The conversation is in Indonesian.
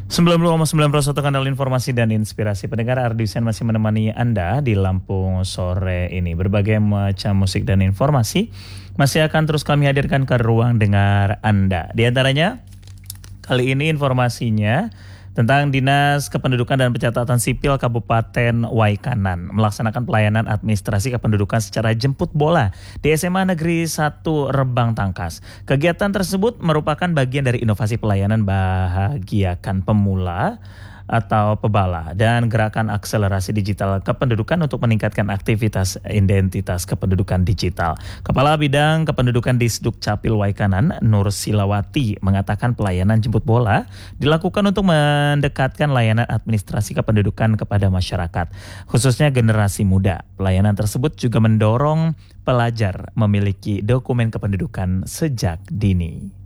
90,9% kanal informasi dan inspirasi. Pendengar, Ardiusen masih menemani Anda di Lampung sore ini. Berbagai macam musik dan informasi masih akan terus kami hadirkan ke ruang dengar Anda. Di antaranya, kali ini informasinya tentang Dinas Kependudukan dan Pencatatan Sipil Kabupaten Waikanan melaksanakan pelayanan administrasi kependudukan secara jemput bola di SMA Negeri 1 Rebang Tangkas. Kegiatan tersebut merupakan bagian dari inovasi pelayanan bahagiakan pemula atau pebala dan gerakan akselerasi digital kependudukan untuk meningkatkan aktivitas identitas kependudukan digital. Kepala Bidang Kependudukan Disduk Capil Waikanan, Nur Silawati, mengatakan pelayanan jemput bola dilakukan untuk mendekatkan layanan administrasi kependudukan kepada masyarakat, khususnya generasi muda. Pelayanan tersebut juga mendorong pelajar memiliki dokumen kependudukan sejak dini.